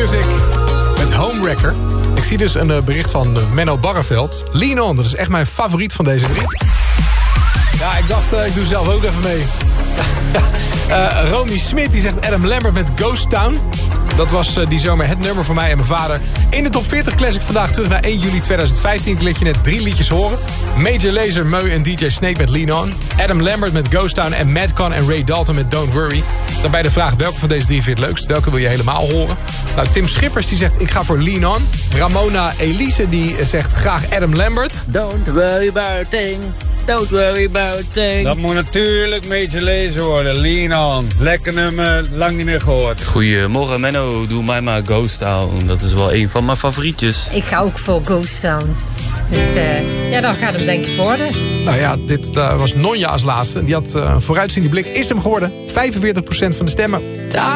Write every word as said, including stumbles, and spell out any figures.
Music met Homewrecker. Ik zie dus een uh, bericht van uh, Menno Barreveld. Lean On, dat is echt mijn favoriet van deze drie. Ja, ik dacht, uh, ik doe zelf ook even mee. uh, Romy Smit die zegt Adam Lambert met Ghost Town. Dat was uh, die zomer het nummer voor mij en mijn vader. In de top veertig Classic vandaag terug naar één juli tweeduizend vijftien. Ik liet je net drie liedjes horen. Major Lazer, Meu en D J Snake met Lean On. Adam Lambert met Ghost Town en Madcon en Ray Dalton met Don't Worry. Daarbij de vraag, welke van deze drie vind je het leukst? Welke wil je helemaal horen? Nou, Tim Schippers die zegt, ik ga voor Lean On. Ramona Elise die zegt graag Adam Lambert. Don't worry about thing. Don't worry about thing. Dat moet natuurlijk Major Lazer worden. Lean On. Lekker nummer, lang niet meer gehoord. Goedemorgen Menno, doe mij maar Ghost Town. Dat is wel een van mijn favorietjes. Ik ga ook voor Ghost Town. Dus uh, ja, dan gaat hem denk ik worden. Nou ja, dit uh, was Nonja als laatste. Die had uh, een vooruitziende blik. Is hem geworden. vijfenveertig procent van de stemmen.